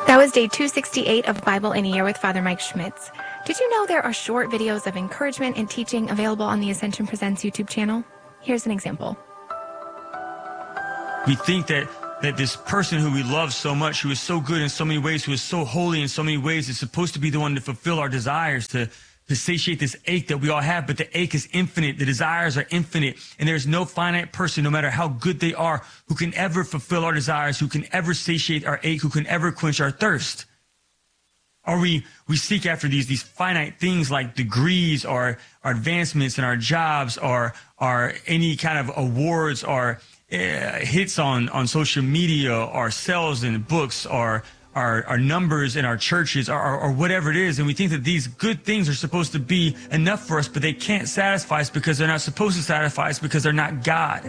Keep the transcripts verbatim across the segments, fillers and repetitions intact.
That was day two sixty-eight of Bible in a Year with Father Mike Schmitz. Did you know there are short videos of encouragement and teaching available on the Ascension Presents YouTube channel? Here's an example. We think that that this person who we love so much, who is so good in so many ways, who is so holy in so many ways, is supposed to be the one to fulfill our desires, to, to satiate this ache that we all have. But the ache is infinite. The desires are infinite. And there's no finite person, no matter how good they are, who can ever fulfill our desires, who can ever satiate our ache, who can ever quench our thirst. Or we, we seek after these, these finite things like degrees or, or advancements in our jobs or, or any kind of awards or uh, hits on, on social media or sales in books or our, our numbers in our churches or, or, or whatever it is. And we think that these good things are supposed to be enough for us, but they can't satisfy us because they're not supposed to satisfy us because they're not God.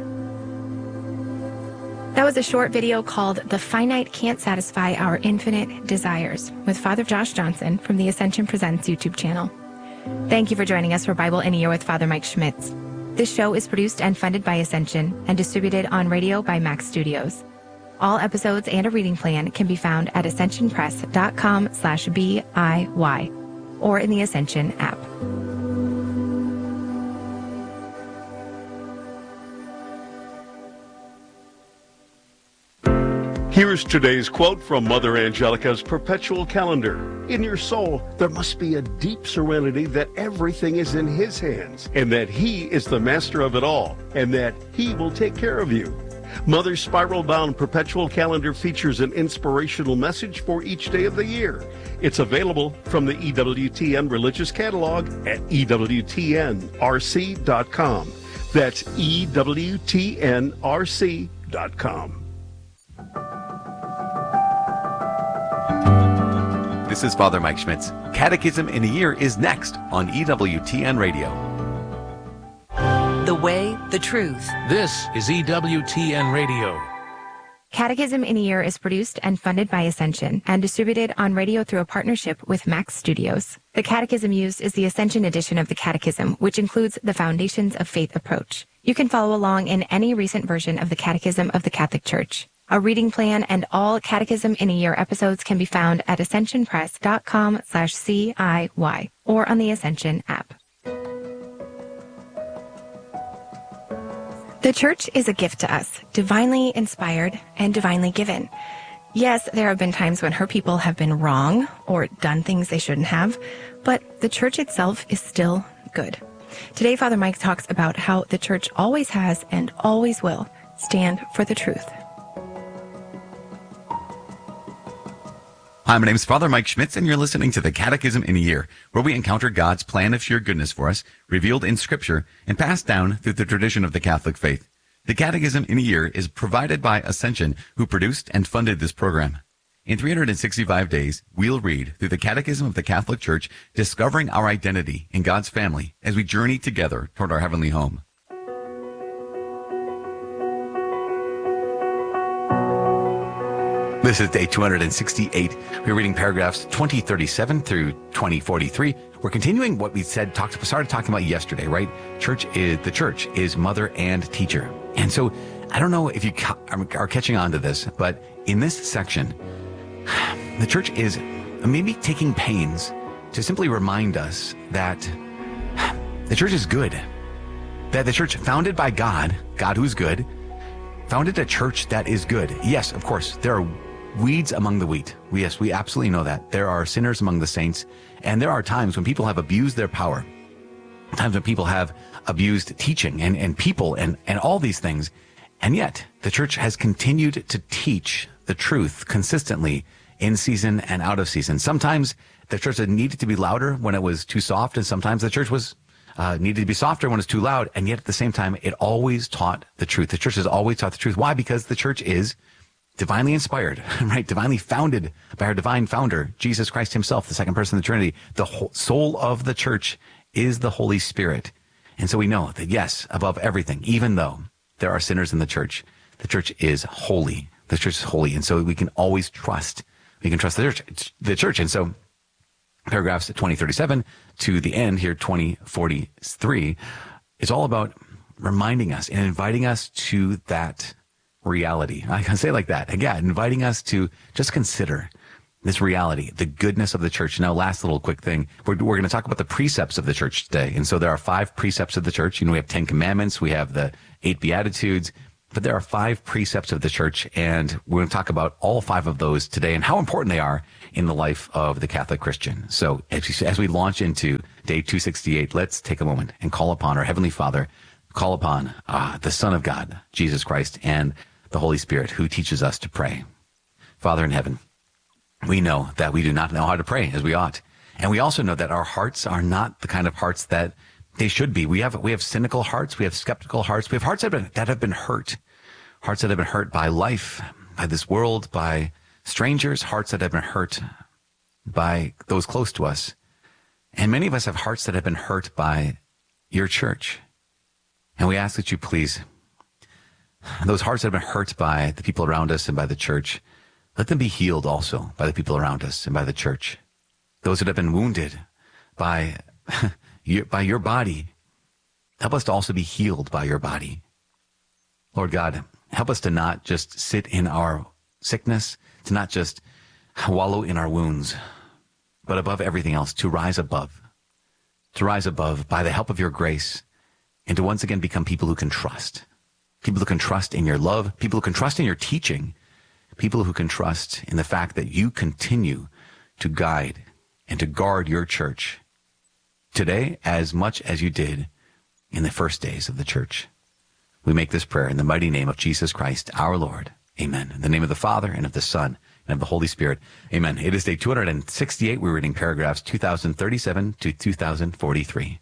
That was a short video called The Finite Can't Satisfy Our Infinite Desires with Father Josh Johnson from the Ascension Presents YouTube channel. Thank you for joining us for Bible in a Year with Father Mike Schmitz. This show is produced and funded by Ascension and distributed on radio by Max Studios. All episodes and a reading plan can be found at ascensionpress.com slash B-I-Y or in the Ascension app. Here's today's quote from Mother Angelica's Perpetual Calendar. In your soul, there must be a deep serenity that everything is in His hands, and that He is the master of it all, and that He will take care of you. Mother's spiral-bound Perpetual Calendar features an inspirational message for each day of the year. It's available from the E W T N Religious Catalog at E W T N R C dot com. That's E W T N R C dot com. This is Father Mike Schmitz. Catechism in a Year is next on E W T N Radio. The way, the truth. This is E W T N Radio. Catechism in a Year is produced and funded by Ascension and distributed on radio through a partnership with Max Studios. The catechism used is the Ascension edition of the Catechism, which includes the Foundations of Faith approach. You can follow along in any recent version of the Catechism of the Catholic Church. A reading plan and all Catechism in a Year episodes can be found at ascensionpress.com slash C-I-Y or on the Ascension app. The Church is a gift to us, divinely inspired and divinely given. Yes, there have been times when her people have been wrong or done things they shouldn't have, but the Church itself is still good. Today, Father Mike talks about how the Church always has and always will stand for the truth. Hi, my name is Father Mike Schmitz, and you're listening to the Catechism in a Year, where we encounter God's plan of sheer goodness for us, revealed in Scripture, and passed down through the tradition of the Catholic faith. The Catechism in a Year is provided by Ascension, who produced and funded this program. In three hundred sixty-five days, we'll read through the Catechism of the Catholic Church, discovering our identity in God's family as we journey together toward our heavenly home. This is day two hundred sixty-eight. We're reading paragraphs twenty thirty-seven through twenty forty-three. We're continuing what we said, talked, started talking about yesterday, right? Church is, the church is mother and teacher. And so I don't know if you ca- are catching on to this, but in this section, the church is maybe taking pains to simply remind us that the church is good. That the church founded by God, God who's good, founded a church that is good. Yes, of course, there are weeds among the wheat. Yes, we absolutely know that. There are sinners among the saints, and there are times when people have abused their power, times when people have abused teaching and, and people and, and all these things. And yet, the church has continued to teach the truth consistently in season and out of season. Sometimes the church had needed to be louder when it was too soft, and sometimes the church was uh, needed to be softer when it's too loud, and yet at the same time, it always taught the truth. The church has always taught the truth. Why? Because the church is divinely inspired, right? Divinely founded by our divine founder, Jesus Christ himself, the second person of the Trinity. The whole soul of the church is the Holy Spirit. And so we know that, yes, above everything, even though there are sinners in the church, the church is holy. The church is holy. And so we can always trust. We can trust the church. The church. And so paragraphs twenty thirty-seven to the end here, twenty forty-three, is all about reminding us and inviting us to that reality. I can say it like that. Again, inviting us to just consider this reality, the goodness of the church. Now, last little quick thing. We're, we're going to talk about the precepts of the church today. And so there are five precepts of the church. You know, we have Ten Commandments. We have the eight Beatitudes. But there are five precepts of the church, and we're going to talk about all five of those today and how important they are in the life of the Catholic Christian. So as we, as we launch into day two sixty-eight, let's take a moment and call upon our Heavenly Father, call upon uh, the Son of God, Jesus Christ, and the Holy Spirit, who teaches us to pray. Father in heaven, we know that we do not know how to pray as we ought. And we also know that our hearts are not the kind of hearts that they should be. We have we have cynical hearts. We have skeptical hearts. We have hearts that have been, that have been hurt. Hearts that have been hurt by life, by this world, by strangers. Hearts that have been hurt by those close to us. And many of us have hearts that have been hurt by your church. And we ask that you please, those hearts that have been hurt by the people around us and by the church, let them be healed also by the people around us and by the church. Those that have been wounded by Your, by your body, help us to also be healed by your body. Lord God, help us to not just sit in our sickness, to not just wallow in our wounds, but above everything else, to rise above, to rise above by the help of your grace, and to once again become people who can trust, people who can trust in your love, people who can trust in your teaching, people who can trust in the fact that you continue to guide and to guard your church today as much as you did in the first days of the church. We make this prayer in the mighty name of Jesus Christ, our Lord. Amen. In the name of the Father, and of the Son, and of the Holy Spirit. Amen. It is day two sixty-eight. We're reading paragraphs two thousand thirty-seven to two thousand forty-three.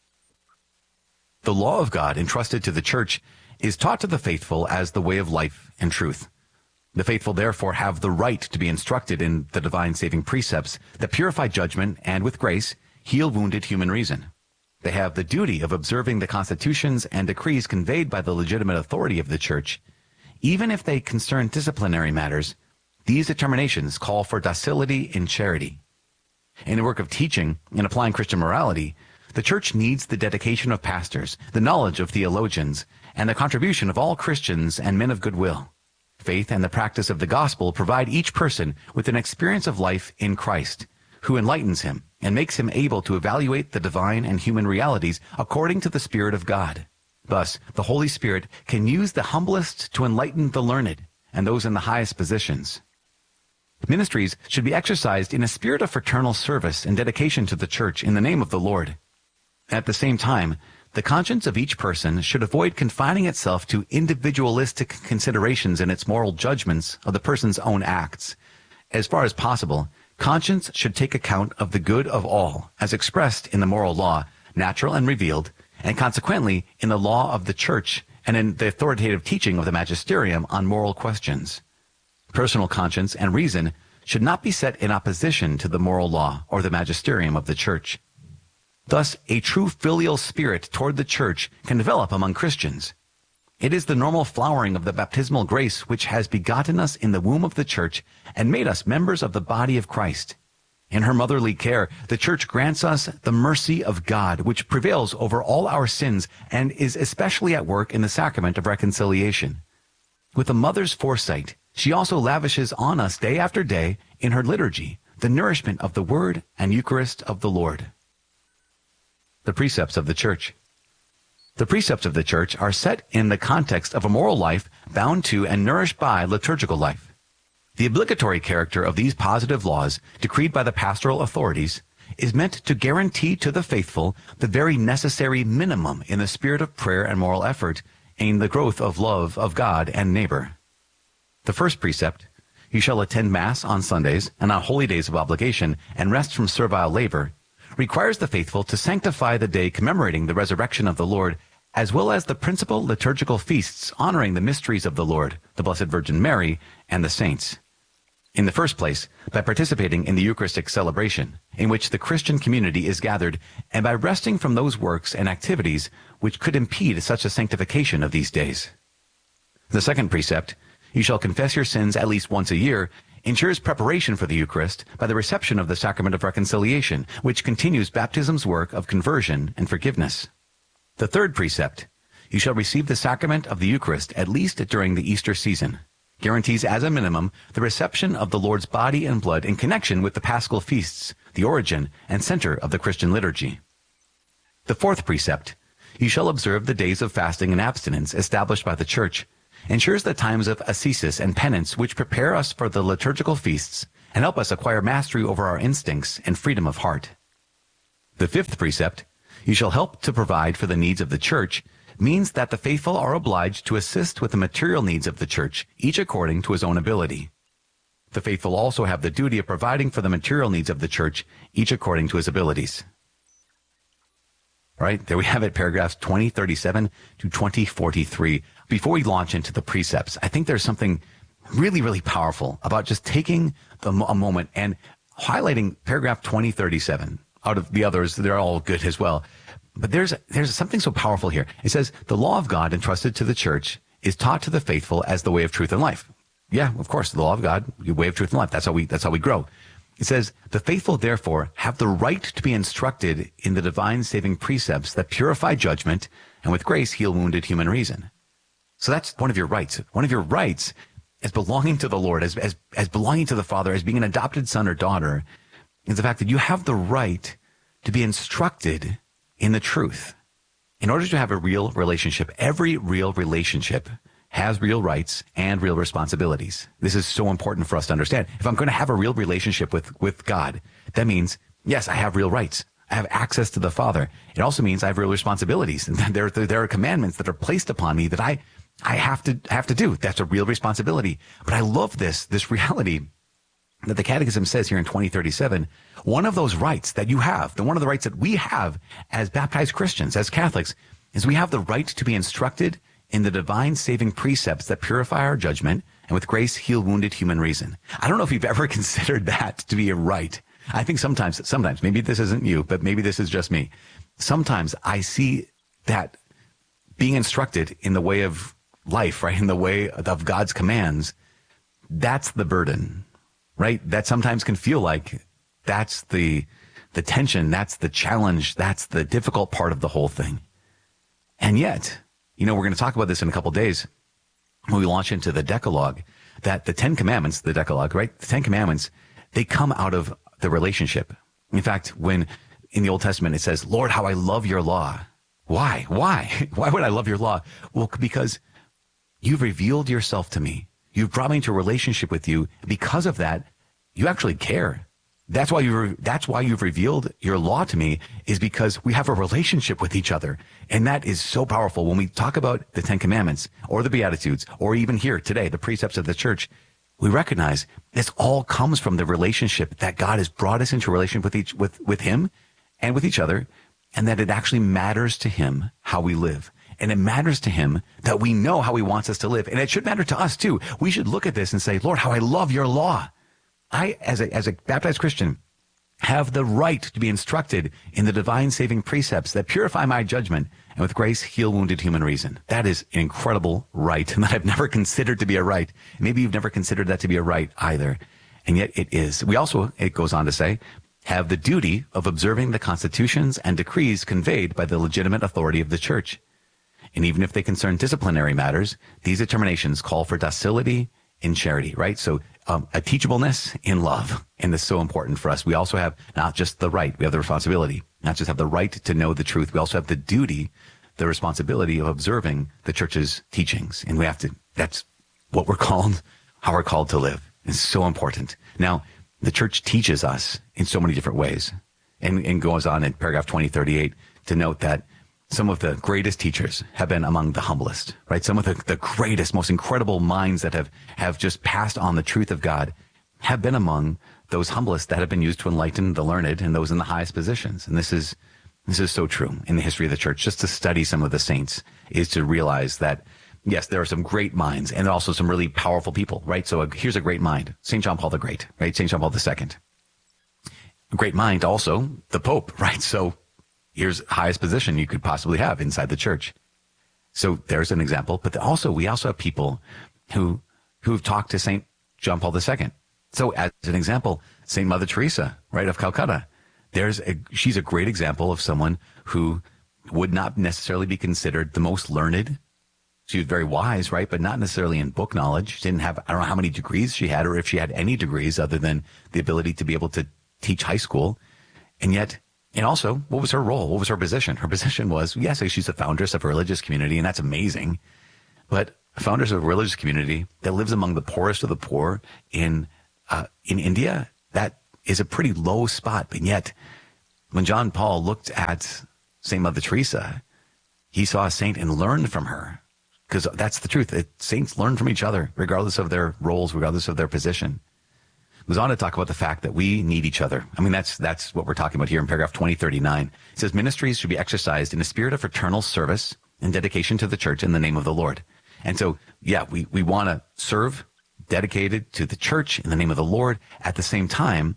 The law of God entrusted to the church is taught to the faithful as the way of life and truth. The faithful therefore have the right to be instructed in the divine saving precepts that purify judgment and, with grace, heal wounded human reason. They have the duty of observing the constitutions and decrees conveyed by the legitimate authority of the church. Even if they concern disciplinary matters, these determinations call for docility in charity. In the work of teaching and applying Christian morality, the church needs the dedication of pastors, the knowledge of theologians, and the contribution of all Christians and men of goodwill. Faith and the practice of the gospel provide each person with an experience of life in Christ, who enlightens him and makes him able to evaluate the divine and human realities according to the Spirit of God. Thus, the Holy Spirit can use the humblest to enlighten the learned and those in the highest positions. Ministries should be exercised in a spirit of fraternal service and dedication to the church in the name of the Lord. At the same time, the conscience of each person should avoid confining itself to individualistic considerations in its moral judgments of the person's own acts. As far as possible, conscience should take account of the good of all, as expressed in the moral law, natural and revealed, and consequently in the law of the church and in the authoritative teaching of the magisterium on moral questions. Personal conscience and reason should not be set in opposition to the moral law or the magisterium of the church. Thus, a true filial spirit toward the church can develop among Christians. It is the normal flowering of the baptismal grace which has begotten us in the womb of the church and made us members of the body of Christ. In her motherly care, the church grants us the mercy of God, which prevails over all our sins and is especially at work in the sacrament of reconciliation. With a mother's foresight, she also lavishes on us day after day in her liturgy the nourishment of the Word and Eucharist of the Lord. The precepts of the church. The precepts of the church are set in the context of a moral life bound to and nourished by liturgical life. The obligatory character of these positive laws, decreed by the pastoral authorities, is meant to guarantee to the faithful the very necessary minimum in the spirit of prayer and moral effort in the growth of love of God and neighbor. The first precept, you shall attend Mass on Sundays and on holy days of obligation and rest from servile labor, requires the faithful to sanctify the day commemorating the resurrection of the Lord, as well as the principal liturgical feasts honoring the mysteries of the Lord, the Blessed Virgin Mary, and the saints. In the first place, by participating in the Eucharistic celebration, in which the Christian community is gathered, and by resting from those works and activities which could impede such a sanctification of these days. The second precept, you shall confess your sins at least once a year, ensures preparation for the Eucharist by the reception of the sacrament of reconciliation, which continues baptism's work of conversion and forgiveness. The third precept, you shall receive the sacrament of the Eucharist at least during the Easter season. guarantees as a minimum the reception of the Lord's body and blood in connection with the Paschal feasts, the origin and center of the Christian liturgy. The fourth precept, you shall observe the days of fasting and abstinence established by the Church, ensures the times of ascesis and penance which prepare us for the liturgical feasts and help us acquire mastery over our instincts and freedom of heart. The fifth precept, you shall help to provide for the needs of the Church, means that the faithful are obliged to assist with the material needs of the Church, each according to his own ability. The faithful also have the duty of providing for the material needs of the Church, each according to his abilities. All right, there we have it, paragraphs twenty thirty-seven to twenty forty-three. Before we launch into the precepts, I think there's something really, really powerful about just taking the, a moment and highlighting paragraph twenty thirty-seven. Out of the others, they're all good as well. But there's there's something so powerful here. It says, the law of God entrusted to the Church is taught to the faithful as the way of truth and life. Yeah, of course, the law of God, the way of truth and life. That's how we that's how we grow. It says, the faithful, therefore, have the right to be instructed in the divine saving precepts that purify judgment and with grace heal wounded human reason. So that's one of your rights. One of your rights as belonging to the Lord, as, as, as belonging to the Father, as being an adopted son or daughter, is the fact that you have the right to be instructed in the truth. In order to have a real relationship, every real relationship has real rights and real responsibilities. This is so important for us to understand. If I'm going to have a real relationship with, with God, that means, yes, I have real rights. I have access to the Father. It also means I have real responsibilities. There, there, there are commandments that are placed upon me that I, I have to, have to do. That's a real responsibility. But I love this, this reality that the Catechism says here in twenty thirty-seven, one of those rights that you have, the one of the rights that we have as baptized Christians, as Catholics, is we have the right to be instructed in the divine saving precepts that purify our judgment and with grace heal wounded human reason. I don't know if you've ever considered that to be a right. I think sometimes, sometimes, maybe this isn't you, but maybe this is just me. Sometimes I see that being instructed in the way of life, right, in the way of God's commands, that's the burden, right? That sometimes can feel like that's the, the tension, that's the challenge, that's the difficult part of the whole thing. And yet, you know, we're going to talk about this in a couple of days when we launch into the Decalogue, that the Ten Commandments, the Decalogue, right? The Ten Commandments, they come out of the relationship. In fact, when in the Old Testament it says, Lord, how I love your law. Why? Why? Why would I love your law? Well, because you've revealed yourself to me. You've brought me into a relationship with you. Because of that, you actually care. That's why you that's why you've revealed your law to me, is because we have a relationship with each other. And that is so powerful. When we talk about the Ten Commandments or the Beatitudes, or even here today, the precepts of the Church, we recognize this all comes from the relationship that God has brought us into a relationship with each with, with him and with each other, and that it actually matters to him how we live. And it matters to him that we know how he wants us to live. And it should matter to us too. We should look at this and say, Lord, how I love your law. I, as a, as a baptized Christian, have the right to be instructed in the divine saving precepts that purify my judgment and with grace heal wounded human reason. That is an incredible right that I've never considered to be a right. Maybe you've never considered that to be a right either. And yet it is. We also, it goes on to say, have the duty of observing the constitutions and decrees conveyed by the legitimate authority of the Church. And even if they concern disciplinary matters, these determinations call for docility in charity, right? So um, a teachableness in love. And this is so important for us. We also have not just the right, we have the responsibility, not just have the right to know the truth. We also have the duty, the responsibility of observing the Church's teachings. And we have to, that's what we're called, how we're called to live. It's so important. Now, the Church teaches us in so many different ways, and, and goes on in paragraph twenty thirty-eight to note that some of the greatest teachers have been among the humblest, right? Some of the, the greatest, most incredible minds that have, have just passed on the truth of God have been among those humblest that have been used to enlighten the learned and those in the highest positions. And this is, this is so true in the history of the Church. Just to study some of the saints is to realize that, yes, there are some great minds and also some really powerful people, right? So a, here's a great mind, Saint John Paul the Great, right? Saint John Paul the Second. A great mind also, the Pope, right? So here's highest position you could possibly have inside the Church. So there's an example. But also, we also have people who, who've talked to Saint John Paul the Second. So as an example, Saint Mother Teresa, right, of Calcutta. There's a, she's a great example of someone who would not necessarily be considered the most learned She was very wise, right? But not necessarily in book knowledge. She didn't have, I don't know how many degrees she had, or if she had any degrees other than the ability to be able to teach high school. And yet, and also, what was her role? What was her position? Her position was, yes, she's the foundress of a religious community, and that's amazing. But founders of a religious community that lives among the poorest of the poor in uh, in India, that is a pretty low spot. But yet, when John Paul looked at Saint Mother Teresa, he saw a saint and learned from her, because that's the truth. It, saints learn from each other, regardless of their roles, regardless of their position. It goes on to talk about the fact that we need each other. I mean, that's that's what we're talking about here in paragraph twenty thirty-nine. It says, ministries should be exercised in a spirit of fraternal service and dedication to the church in the name of the Lord. And so, yeah, we, we want to serve dedicated to the church in the name of the Lord. At the same time,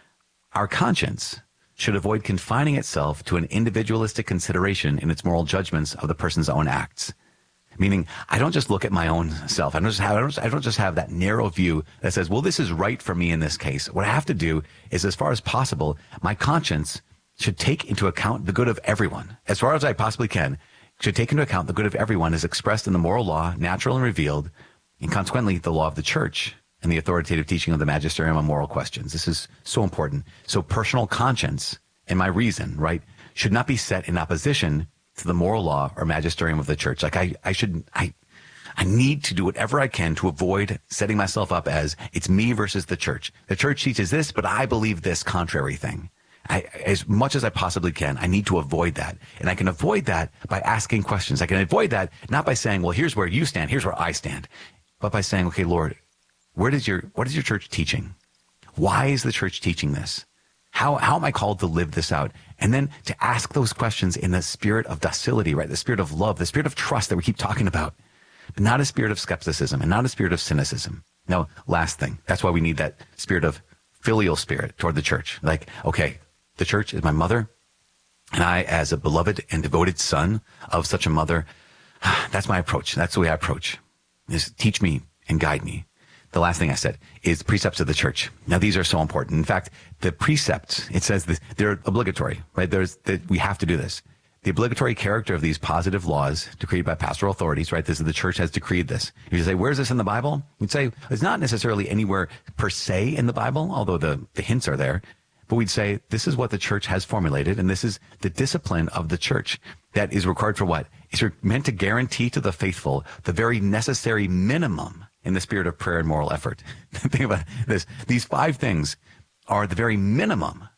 our conscience should avoid confining itself to an individualistic consideration in its moral judgments of the person's own acts. Meaning, I don't just look at my own self. I don't just have, I don't, I don't just have that narrow view that says, well, this is right for me in this case. What I have to do is, as far as possible, my conscience should take into account the good of everyone. As far as I possibly can, should take into account the good of everyone as expressed in the moral law, natural and revealed, and consequently the law of the church and the authoritative teaching of the magisterium on moral questions. This is so important. So personal conscience and my reason, right, should not be set in opposition to the moral law or magisterium of the church. Like I, I should, I, I need to do whatever I can to avoid setting myself up as it's me versus the church. The church teaches this, but I believe this contrary thing. I, as much as I possibly can, I need to avoid that. And I can avoid that by asking questions. I can avoid that not by saying, well, here's where you stand, here's where I stand, but by saying, okay, Lord, where does your, what is your church teaching? Why is the church teaching this? How, how am I called to live this out? And then to ask those questions in the spirit of docility, right? The spirit of love, the spirit of trust that we keep talking about, but not a spirit of skepticism and not a spirit of cynicism. Now, last thing, that's why we need that spirit of filial spirit toward the church. Like, okay, the church is my mother, and I, as a beloved and devoted son of such a mother, that's my approach. That's the way I approach. Is teach me and guide me. The last thing I said is the precepts of the church. Now, these are so important. In fact, the precepts, it says this, they're obligatory, right? There's that we have to do this. The obligatory character of these positive laws decreed by pastoral authorities, right? This is the church has decreed this. You say, where's this in the Bible? We'd say it's not necessarily anywhere per se in the Bible, although the, the hints are there. But we'd say this is what the church has formulated, and this is the discipline of the church that is required for what? It's meant to guarantee to the faithful the very necessary minimum in the spirit of prayer and moral effort. Think about this. These five things are the very minimum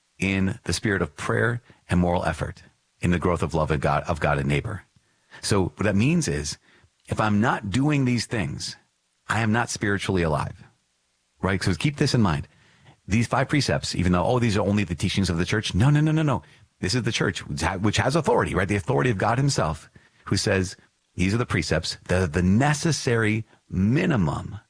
in the spirit of prayer and moral effort in the growth of love of God, of God and neighbor. So what that means is, if I'm not doing these things, I am not spiritually alive, right? So keep this in mind. These five precepts, even though, oh, these are only the teachings of the church. No, no, no, no, no. This is the church, which has authority, right? The authority of God himself, who says, these are the precepts, the, the necessary minimum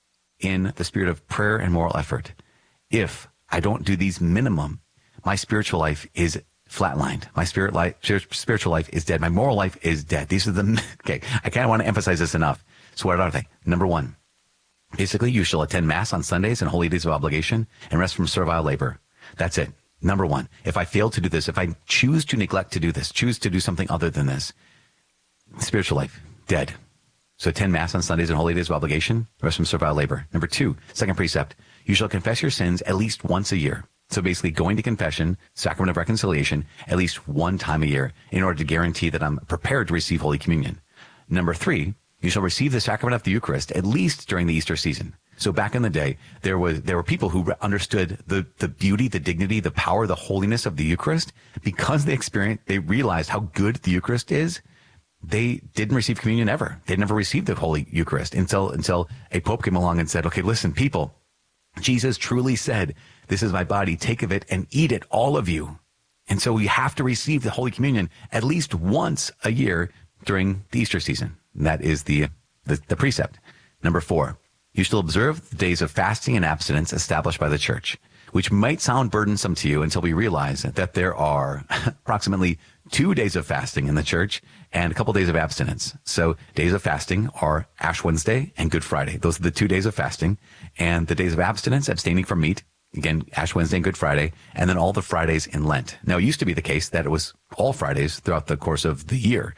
in the spirit of prayer and moral effort. If I don't do these minimum, my spiritual life is flatlined. My spirit life, spiritual life is dead. My moral life is dead. These are the, okay, I kind of want to emphasize this enough. So what are they? Number one, basically, you shall attend Mass on Sundays and holy days of obligation and rest from servile labor. That's it. Number one, if I fail to do this, if I choose to neglect to do this, choose to do something other than this, spiritual life, dead. So attend Mass on Sundays and holy days of obligation, rest from servile labor. Number two, second precept, you shall confess your sins at least once a year. So basically going to confession, sacrament of reconciliation, at least one time a year in order to guarantee that I'm prepared to receive Holy Communion. Number three, you shall receive the sacrament of the Eucharist at least during the Easter season. So back in the day, there was there were people who understood the the beauty, the dignity, the power, the holiness of the Eucharist because they experienced, they realized how good the Eucharist is. They didn't receive communion ever. They never received the Holy Eucharist until until a pope came along and said, "Okay, listen, people. Jesus truly said, 'This is my body. Take of it and eat it, all of you.'" And so we have to receive the Holy Communion at least once a year during the Easter season. And that is the, the the precept. Number four, you shall observe the days of fasting and abstinence established by the church, which might sound burdensome to you until we realize that there are approximately two days of fasting in the church and a couple days of abstinence. So days of fasting are Ash Wednesday and Good Friday. Those are the two days of fasting. And the days of abstinence, abstaining from meat, again, Ash Wednesday and Good Friday, and then all the Fridays in Lent. Now, it used to be the case that it was all Fridays throughout the course of the year.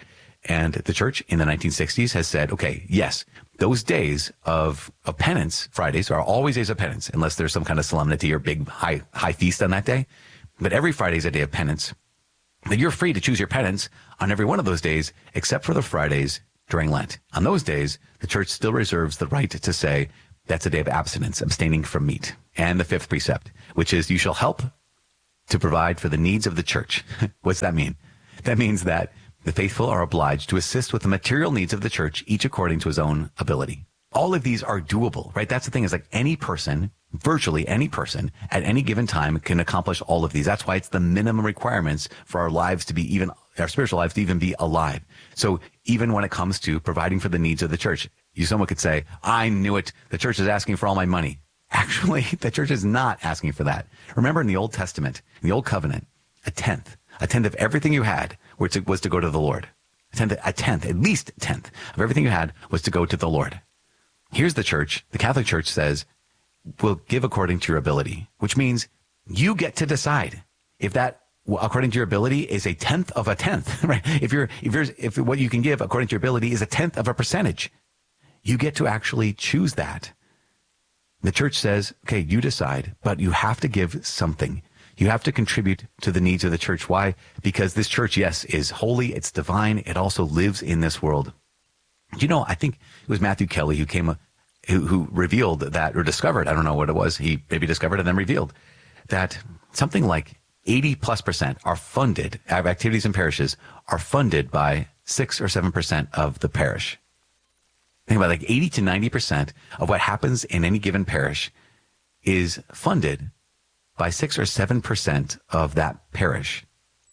And the church in the nineteen sixties has said, okay, yes, those days of, of penance, Fridays, are always days of penance, unless there's some kind of solemnity or big high, high feast on that day. But every Friday is a day of penance. But you're free to choose your penance on every one of those days, except for the Fridays during Lent. On those days, the church still reserves the right to say that's a day of abstinence, abstaining from meat. And the fifth precept, which is you shall help to provide for the needs of the church. What's that mean? That means that the faithful are obliged to assist with the material needs of the church, each according to his own ability. All of these are doable, right? That's the thing, is like any person, virtually any person at any given time can accomplish all of these. That's why it's the minimum requirements for our lives to be even, our spiritual lives to even be alive. So even when it comes to providing for the needs of the church, you, someone could say, I knew it. The church is asking for all my money. Actually, the church is not asking for that. Remember in the Old Testament, in the Old Covenant, a tenth, a tenth of everything you had was to, was to go to the Lord. A tenth, a tenth, at least a tenth of everything you had was to go to the Lord. Here's the church. The Catholic Church says, we'll give according to your ability, which means you get to decide if that, according to your ability, is a tenth of a tenth, right? If you're, if you're, if what you can give according to your ability is a tenth of a percentage, you get to actually choose that. The church says, okay, you decide, but you have to give something. You have to contribute to the needs of the church. Why? Because this church, yes, is holy. It's divine. It also lives in this world. You know, I think it was Matthew Kelly who came, who, who revealed that, or discovered, I don't know what it was. He maybe discovered and then revealed that something like eighty plus percent are funded, our activities in parishes are funded by six or seven percent of the parish. Think about it, like eighty to ninety percent of what happens in any given parish is funded by six or seven percent of that parish.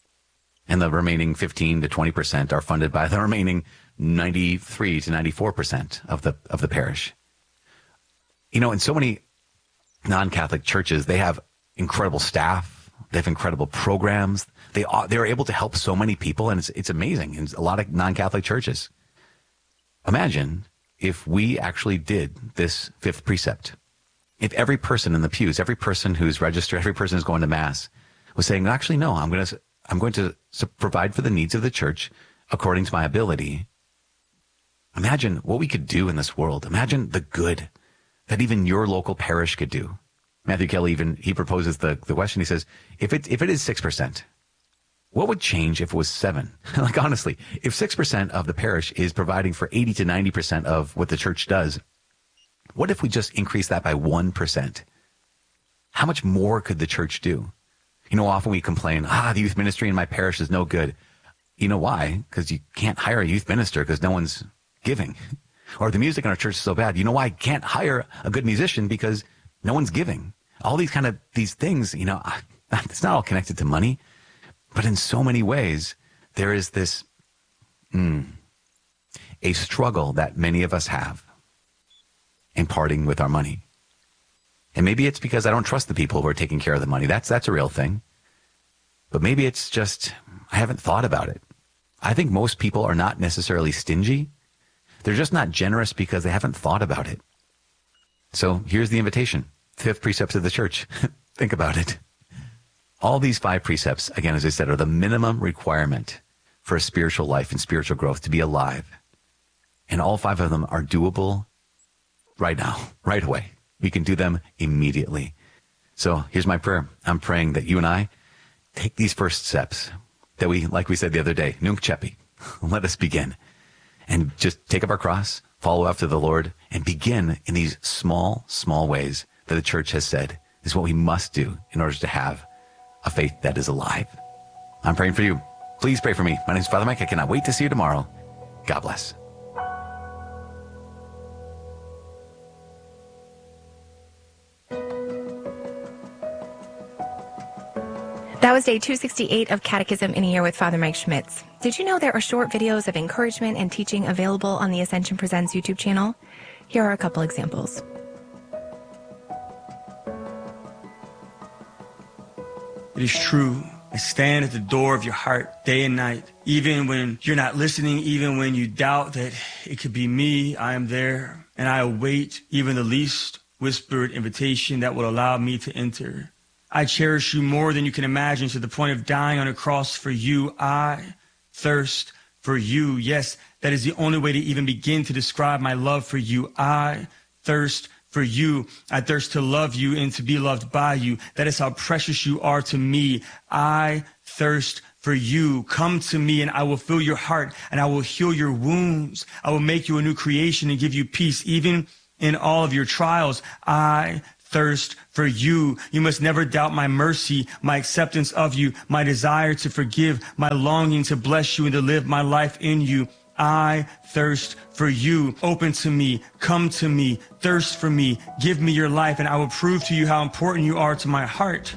And the remaining fifteen to twenty percent are funded by the remaining ninety-three to ninety-four percent of the, of the parish. You know, in so many non-Catholic churches, they have incredible staff. They have incredible programs. They are, they're able to help so many people, and it's, it's amazing in a lot of non-Catholic churches. Imagine if we actually did this fifth precept. If every person in the pews, every person who's registered, every person who's going to Mass was saying, actually, no, I'm going to, I'm going to provide for the needs of the church according to my ability. Imagine what we could do in this world. Imagine the good that even your local parish could do. Matthew Kelly even, he proposes the, the question. He says, if it, if it is six percent, what would change if it was seven? Like, honestly, if six percent of the parish is providing for eighty to ninety percent of what the church does, what if we just increase that by one percent? How much more could the church do? You know, often we complain, ah, the youth ministry in my parish is no good. You know why? Because you can't hire a youth minister because no one's giving. Or the music in our church is so bad. You know why I can't hire a good musician? Because no one's giving. All these kind of, these things, you know, it's not all connected to money. But in so many ways, there is this, mm, a struggle that many of us have in parting with our money. And maybe it's because I don't trust the people who are taking care of the money. That's, that's a real thing. But maybe it's just, I haven't thought about it. I think most people are not necessarily stingy. They're just not generous because they haven't thought about it. So here's the invitation. Fifth precepts of the church. Think about it. All these five precepts, again, as I said, are the minimum requirement for a spiritual life and spiritual growth, to be alive. And all five of them are doable right now, right away. We can do them immediately. So here's my prayer. I'm praying that you and I take these first steps that we, like we said the other day, Nunc Cepi. Let us begin. And just take up our cross, follow after the Lord, and begin in these small, small ways that the church has said is what we must do in order to have a faith that is alive. I'm praying for you. Please pray for me. My name is Father Mike. I cannot wait to see you tomorrow. God bless. That was day two sixty-eight of Catechism in a Year with Father Mike Schmitz. Did you know there are short videos of encouragement and teaching available on the Ascension Presents YouTube channel? Here are a couple examples. It is true. I stand at the door of your heart day and night. Even when you're not listening, even when you doubt that it could be me, I am there. And I await even the least whispered invitation that will allow me to enter. I cherish you more than you can imagine, to the point of dying on a cross for you. I thirst for you. Yes, that is the only way to even begin to describe my love for you. I thirst for you. I thirst to love you and to be loved by you. That is how precious you are to me. I thirst for you. Come to me and I will fill your heart and I will heal your wounds. I will make you a new creation and give you peace, even in all of your trials. I thirst for you. You must never doubt my mercy, my acceptance of you, my desire to forgive, my longing to bless you and to live my life in you. I thirst for you. Open to me. Come to me. Thirst for me. Give me your life, and I will prove to you how important you are to my heart.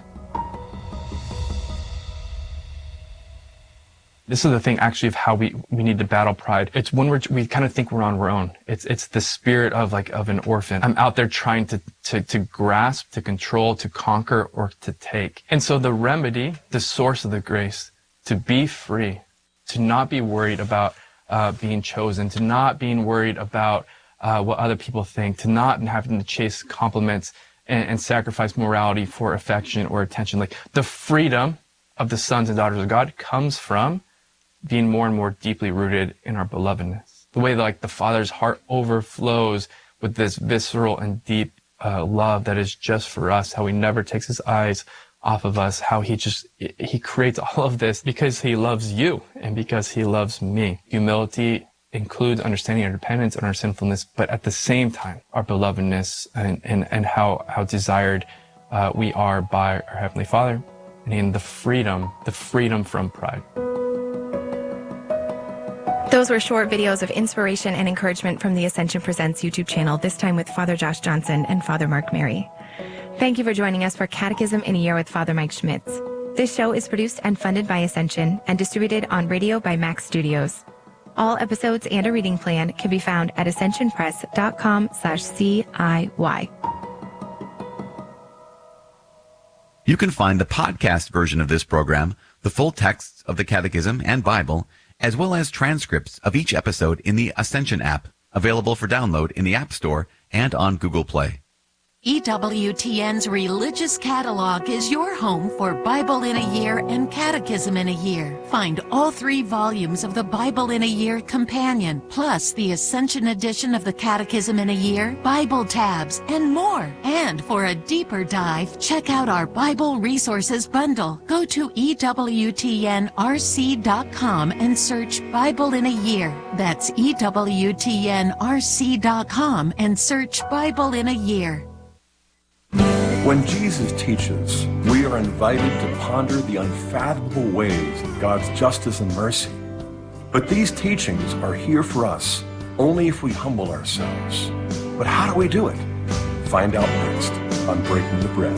This is the thing, actually, of how we, we need to battle pride. It's when we're, we kind of think we're on our own. It's, it's the spirit of like, of an orphan. I'm out there trying to, to, to grasp, to control, to conquer, or to take. And so the remedy, the source of the grace, to be free, to not be worried about uh, being chosen, to not being worried about uh, what other people think, to not having to chase compliments and, and sacrifice morality for affection or attention. Like the freedom of the sons and daughters of God comes from being more and more deeply rooted in our belovedness. The way that like the Father's heart overflows with this visceral and deep uh, love that is just for us, how he never takes his eyes off of us, how he just, he creates all of this because he loves you and because he loves me. Humility includes understanding our dependence on our sinfulness, but at the same time, our belovedness and, and, and how, how desired uh, we are by our Heavenly Father, and in the freedom, the freedom from pride. Those were short videos of inspiration and encouragement from the Ascension Presents YouTube channel, this time with Father Josh Johnson and Father Mark Mary. Thank you for joining us for Catechism in a Year with Father Mike Schmitz. This show is produced and funded by Ascension and distributed on radio by Max Studios. All episodes and a reading plan can be found at ascensionpress.com slash CIY. You can find the podcast version of this program, the full texts of the Catechism and Bible, as well as transcripts of each episode in the Ascension app, available for download in the App Store and on Google Play. E W T N's Religious Catalog is your home for Bible in a Year and Catechism in a Year. Find all three volumes of the Bible in a Year Companion, plus the Ascension edition of the Catechism in a Year, Bible tabs, and more. And for a deeper dive, check out our Bible Resources Bundle. Go to E W T N R C dot com and search Bible in a Year. That's E W T N R C dot com and search Bible in a Year. When Jesus teaches, we are invited to ponder the unfathomable ways of God's justice and mercy. But these teachings are here for us only if we humble ourselves. But how do we do it? Find out next on Breaking the Bread.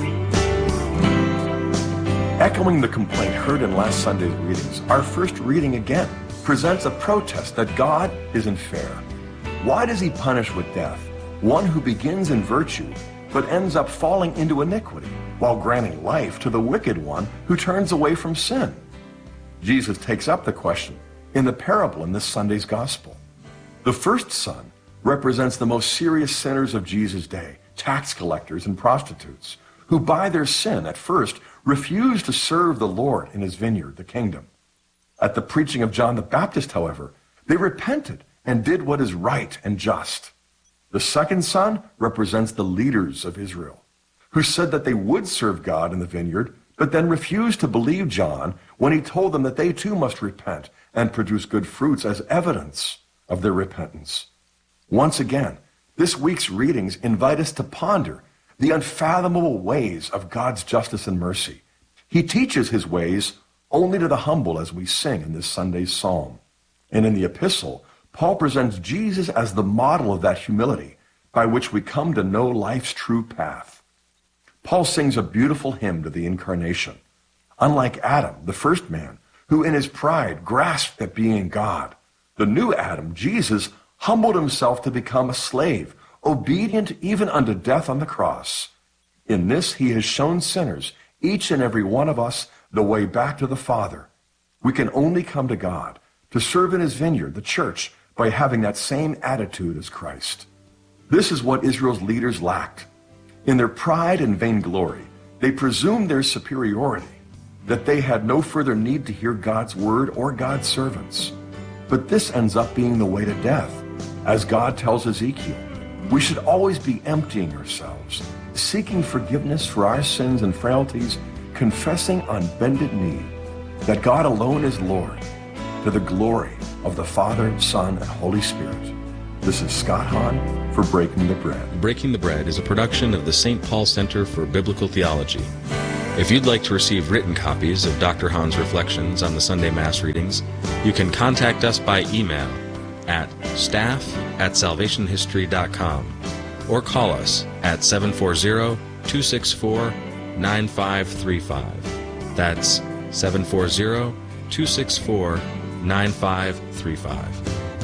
Echoing the complaint heard in last Sunday's readings, our first reading again presents a protest that God isn't fair. Why does he punish with death one who begins in virtue but ends up falling into iniquity, while granting life to the wicked one who turns away from sin? Jesus takes up the question in the parable in this Sunday's gospel. The first son represents the most serious sinners of Jesus' day, tax collectors and prostitutes, who by their sin at first refused to serve the Lord in his vineyard, the kingdom. At the preaching of John the Baptist, however, they repented and did what is right and just. The second son represents the leaders of Israel, who said that they would serve God in the vineyard, but then refused to believe John when he told them that they too must repent and produce good fruits as evidence of their repentance. Once again, this week's readings invite us to ponder the unfathomable ways of God's justice and mercy. He teaches his ways only to the humble, as we sing in this Sunday's psalm. And in the epistle, Paul presents Jesus as the model of that humility by which we come to know life's true path. Paul sings a beautiful hymn to the incarnation. Unlike Adam, the first man, who in his pride grasped at being God, the new Adam, Jesus, humbled himself to become a slave, obedient even unto death on the cross. In this he has shown sinners, each and every one of us, the way back to the Father. We can only come to God, to serve in his vineyard, the church, by having that same attitude as Christ. This is what Israel's leaders lacked. In their pride and vainglory, they presumed their superiority, that they had no further need to hear God's word or God's servants. But this ends up being the way to death. As God tells Ezekiel, we should always be emptying ourselves, seeking forgiveness for our sins and frailties, confessing on bended knee that God alone is Lord, to the glory of the Father, Son, and Holy Spirit. This is Scott Hahn for Breaking the Bread. Breaking the Bread is a production of the Saint Paul Center for Biblical Theology. If you'd like to receive written copies of Doctor Hahn's reflections on the Sunday Mass readings, you can contact us by email at staff at salvation history dot com or call us at seven four zero, two six four, nine five three five. That's seven four zero, two six four, nine five three five.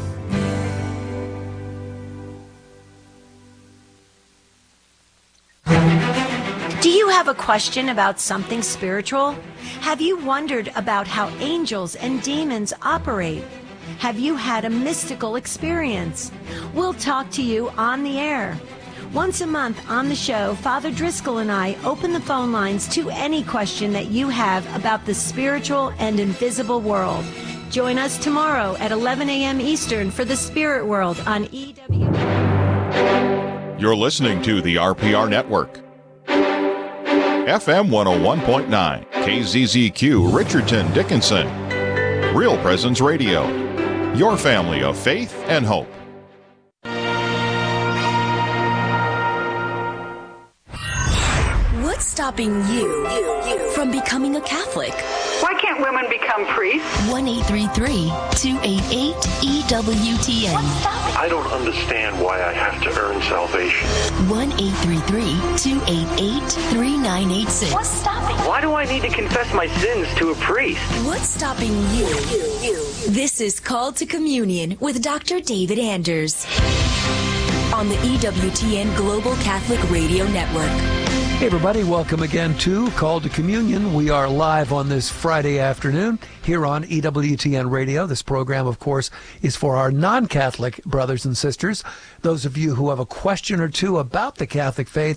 Do you have a question about something spiritual? Have you wondered about how angels and demons operate? Have you had a mystical experience? We'll talk to you on the air. Once a month on the show, Father Driscoll and I open the phone lines to any question that you have about the spiritual and invisible world. Join us tomorrow at eleven a.m. Eastern for the Spirit World on E W. You're listening to the R P R Network. F M one oh one point nine, K Z Z Q, Richardson, Dickinson. Real Presence Radio, your family of faith and hope. What's stopping you, you, you from becoming a Catholic? Why can't women become priests? one eight three three, two eight eight, E W T N. I don't understand why I have to earn salvation. one eight three three, two eight eight, three nine eight six. What's stopping? Why do I need to confess my sins to a priest? What's stopping you? you, you. This is Called to Communion with Doctor David Anders on the E W T N Global Catholic Radio Network. Hey everybody, welcome again to Called to Communion. We are live on this Friday afternoon here on E W T N Radio. This program, of course, is for our non-Catholic brothers and sisters. Those of you who have a question or two about the Catholic faith,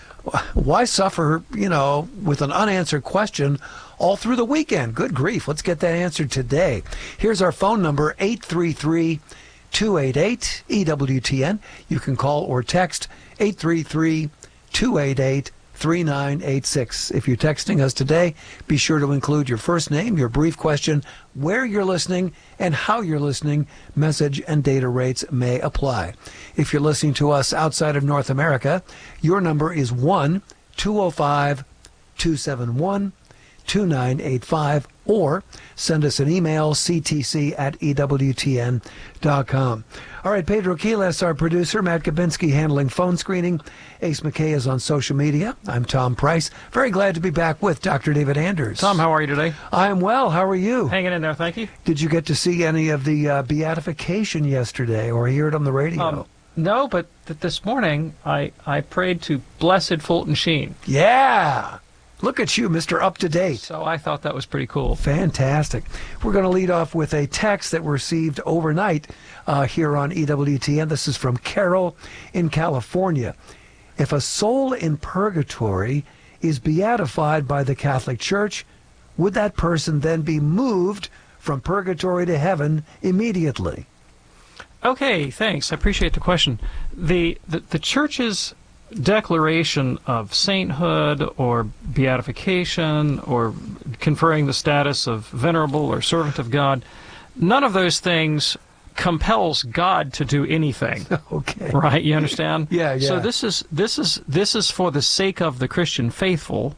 why suffer, you know, with an unanswered question all through the weekend? Good grief, let's get that answered today. Here's our phone number, eight three three, two eight eight, E W T N. You can call or text eight three three, two eight eight, three nine eight six. If you're texting us today, be sure to include your first name, your brief question, where you're listening, and how you're listening. Message and data rates may apply. If you're listening to us outside of North America, your number is one two oh five, two seven one, two nine eight five, or send us an email, c t c at e w t n dot com. All right, Pedro Quiles, our producer, Matt Kabinski handling phone screening. Ace McKay is on social media. I'm Tom Price. Very glad to be back with Doctor David Anders. Tom, how are you today? I'm well. How are you? Hanging in there, thank you. Did you get to see any of the uh, beatification yesterday or hear it on the radio? Um, no, but th- this morning I, I prayed to Blessed Fulton Sheen. Yeah. Look at you, Mister Up-to-Date. So I thought that was pretty cool. Fantastic. We're going to lead off with a text that we received overnight uh, here on E W T N. This is from Carol in California. If a soul in purgatory is beatified by the Catholic Church, would that person then be moved from purgatory to heaven immediately? Okay, thanks. I appreciate the question. The, the, the Church's declaration of sainthood or beatification or conferring the status of venerable or servant of God, none of those things compels God to do anything. Okay. Right? You understand? Yeah, yeah. So this is this is this is for the sake of the Christian faithful,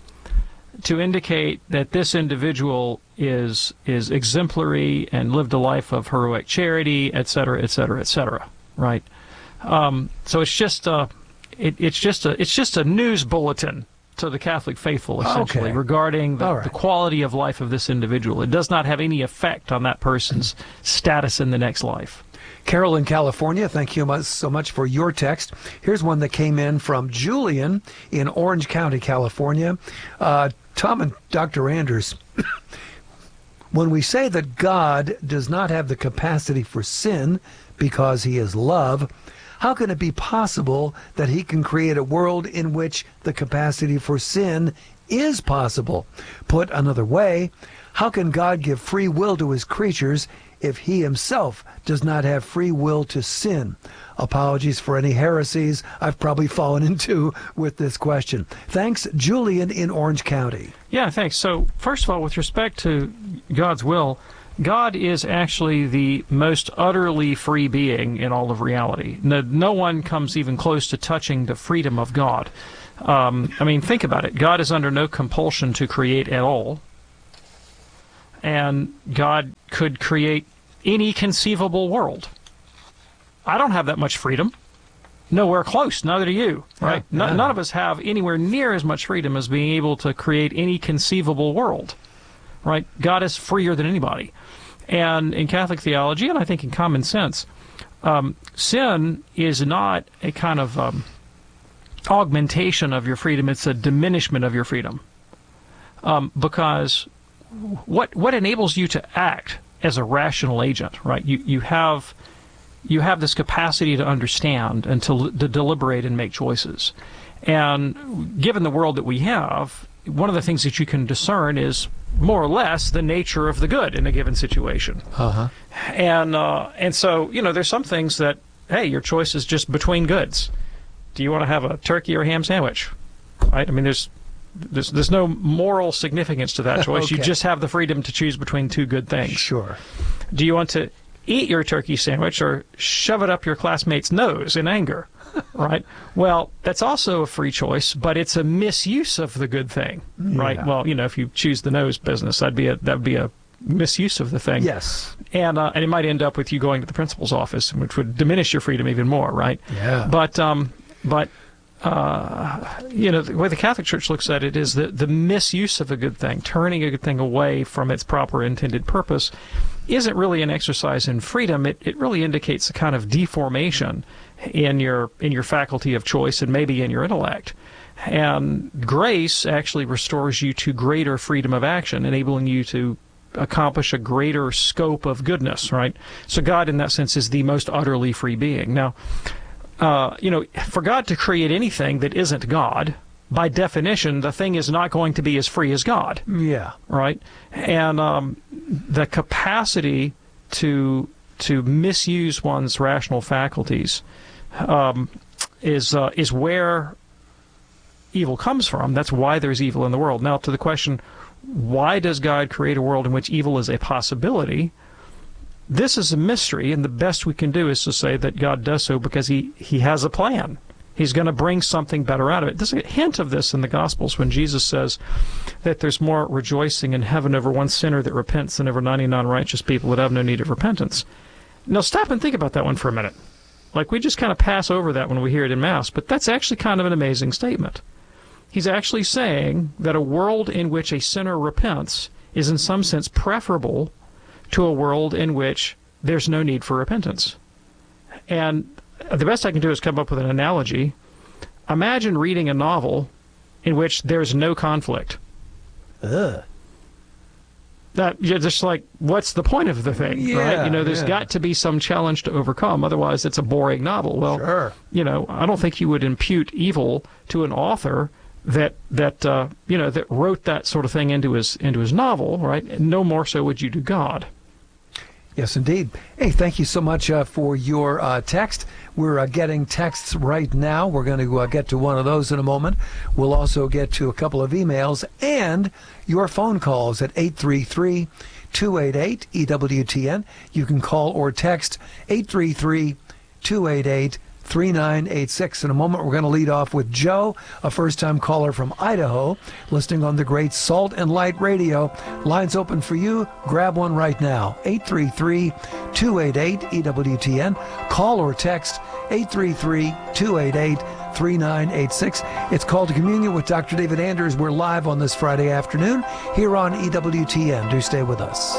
to indicate that this individual is is exemplary and lived a life of heroic charity, et cetera, et cetera, et cetera. Right? Um, so it's just uh, It, it's just a it's just a news bulletin to the Catholic faithful, essentially, okay. regarding the, right. the quality of life of this individual. It does not have any effect on that person's status in the next life. Carol in California, thank you so much for your text. Here's one that came in from Julian in Orange County, California. Uh, Tom and Doctor Anders, when we say that God does not have the capacity for sin because he is love, how can it be possible that he can create a world in which the capacity for sin is possible? Put another way, how can God give free will to his creatures if he himself does not have free will to sin? Apologies for any heresies I've probably fallen into with this question. Thanks, Julian in Orange County. Yeah, thanks. So, first of all, with respect to God's will, God is actually the most utterly free being in all of reality. No, no one comes even close to touching the freedom of God. Um, I mean, think about it. God is under no compulsion to create at all. And God could create any conceivable world. I don't have that much freedom. Nowhere close. Neither do you. Right? Yeah, N- yeah. None of us have anywhere near as much freedom as being able to create any conceivable world. Right? God is freer than anybody. And in Catholic theology, and I think in common sense, um, sin is not a kind of um, augmentation of your freedom. It's a diminishment of your freedom. Um, because what what enables you to act as a rational agent, right? You you have you have this capacity to understand and to, to deliberate and make choices. And given the world that we have, one of the things that you can discern is more or less the nature of the good in a given situation. Uh-huh. And uh, and so, you know, there's some things that, hey, your choice is just between goods. Do you want to have a turkey or ham sandwich? Right? I mean, there's there's there's no moral significance to that choice. Okay. You just have the freedom to choose between two good things. Sure. Do you want to eat your turkey sandwich or shove it up your classmate's nose in anger? Right? Well, that's also a free choice, but it's a misuse of the good thing. Yeah. Right? Well, you know, if you choose the nose business, that'd be a that would be a misuse of the thing. Yes. And uh, and it might end up with you going to the principal's office, which would diminish your freedom even more, right? Yeah. But um, but uh, you know, the way the Catholic Church looks at it is that the misuse of a good thing, turning a good thing away from its proper intended purpose, isn't really an exercise in freedom. It it really indicates a kind of deformation in your in your faculty of choice and maybe in your intellect. And grace actually restores you to greater freedom of action, enabling you to accomplish a greater scope of goodness, right? So God, in that sense, is the most utterly free being. Now, uh, you know, for God to create anything that isn't God, by definition, the thing is not going to be as free as God. Yeah. Right? And um, the capacity to to misuse one's rational faculties um, is uh, is where evil comes from. That's why there's evil in the world. Now, to the question, why does God create a world in which evil is a possibility? This is a mystery, and the best we can do is to say that God does so because he, he has a plan. He's going to bring something better out of it. There's a hint of this in the Gospels when Jesus says that there's more rejoicing in heaven over one sinner that repents than over ninety-nine righteous people that have no need of repentance. Now stop and think about that one for a minute. Like, we just kind of pass over that when we hear it in Mass, but that's actually kind of an amazing statement. He's actually saying that a world in which a sinner repents is in some sense preferable to a world in which there's no need for repentance. And the best I can do is come up with an analogy. Imagine reading a novel in which there's no conflict. Ugh. That, you're just like, what's the point of the thing, Yeah, right? You know, there's yeah. got to be some challenge to overcome. Otherwise, it's a boring novel. Well, Sure. you know, I don't think you would impute evil to an author that that uh, you know that wrote that sort of thing into his into his novel, right? No more so would you do God. Yes, indeed. Hey, thank you so much uh, for your uh, text. We're uh, getting texts right now. We're going to uh, get to one of those in a moment. We'll also get to a couple of emails and your phone calls at eight three three, two eight eight, E W T N. You can call or text eight three three, two eight eight, three nine eight six. In a moment, we're going to lead off with Joe, a first-time caller from Idaho, listening on the great Salt and Light Radio. Lines open for you. Grab one right now. eight three three, two eight eight, E W T N. Call or text eight three three, two eight eight, three nine eight six. It's Called to Communion with Doctor David Anders. We're live on this Friday afternoon here on E W T N. Do stay with us.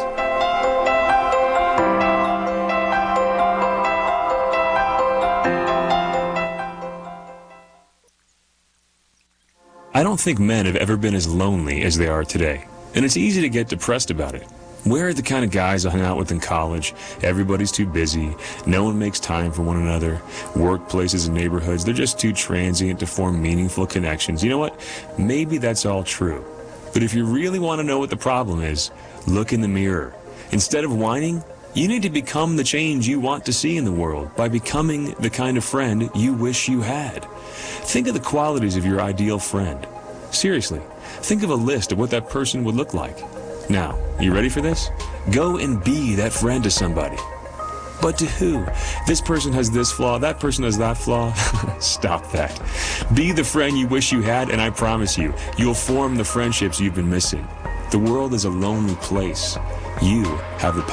I don't think men have ever been as lonely as they are today, and it's easy to get depressed about it. We're the kind of guys I hung out with in college. Everybody's too busy. No one makes time for one another. Workplaces and neighborhoods, they're just too transient to form meaningful connections. You know what? Maybe that's all true. But if you really want to know what the problem is, look in the mirror. Instead of whining, You need to become the change you want to see in the world by becoming the kind of friend you wish you had. Think of the qualities of your ideal friend. Seriously, think of a list of what that person would look like. Now, you ready for this? Go and be that friend to somebody. But to who? This person has this flaw, that person has that flaw. Stop that. Be the friend you wish you had, and I promise you, you'll form the friendships you've been missing. The world is a lonely place. You have the power.